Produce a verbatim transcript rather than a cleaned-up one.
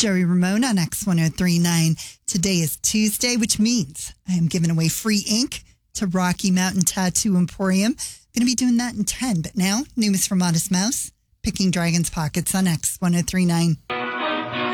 Joey Ramone on X one oh three point nine. Today is Tuesday, which means I am giving away free ink to Rocky Mountain Tattoo Emporium. Going to be doing that in ten. But now, news from Modest Mouse, Picking Dragons Pockets on X one oh three point nine.